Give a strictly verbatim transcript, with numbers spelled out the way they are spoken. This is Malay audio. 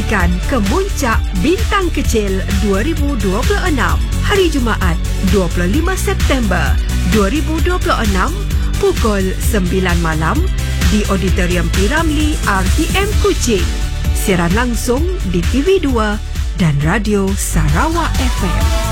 Saksikan Kemuncak Bintang Kecil dua ribu dua puluh enam hari Jumaat dua puluh lima September dua ribu dua puluh enam pukul sembilan malam di Auditorium P. Ramlee R T M Kuching. Siaran langsung di T V dua dan Radio Sarawak F M.